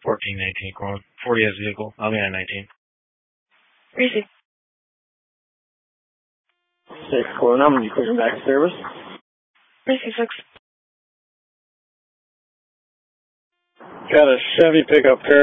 1419 Corn. 40S vehicle. I'll be on 19. Receive. 6 Corn, I'm going to be pushing back to service. Receive 6. Got a Chevy pickup